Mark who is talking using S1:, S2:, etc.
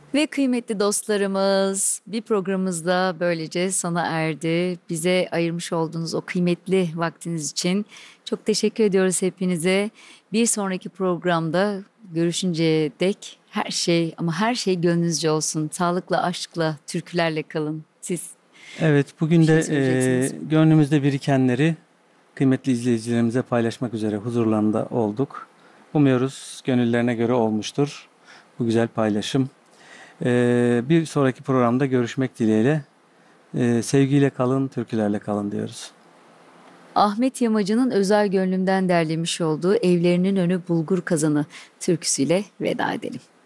S1: Ve kıymetli dostlarımız, bir programımız da böylece sona erdi. Bize ayırmış olduğunuz o kıymetli vaktiniz için çok teşekkür ediyoruz hepinize. Bir sonraki programda görüşünceye dek her şey ama her şey gönlünüzce olsun. Sağlıkla, aşkla, türkülerle kalın. Siz
S2: Evet,
S1: bir
S2: bugün
S1: şey
S2: de
S1: söyleyeceksiniz.
S2: gönlümüzde birikenleri kıymetli izleyicilerimize paylaşmak üzere huzurlarında olduk. Umuyoruz gönüllerine göre olmuştur bu güzel paylaşım. Bir sonraki programda görüşmek dileğiyle. Sevgiyle kalın, türkülerle kalın diyoruz.
S1: Ahmet Yamacı'nın özel gönlümden derlemiş olduğu Evlerinin Önü Bulgur Kazanı türküsüyle veda edelim.